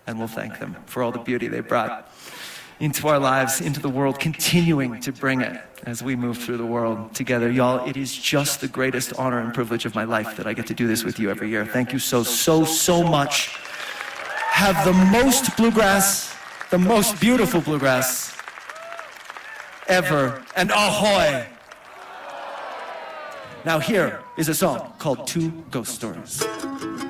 and we'll thank them for all the beauty they brought into our lives, into the world, continuing to bring it as we move through the world together. Y'all, it is just the greatest honor and privilege of my life that I get to do this with you every year. Thank you so much. Have the most bluegrass, the most beautiful bluegrass ever, and ahoy! Now here is a song called Two Ghost Stories.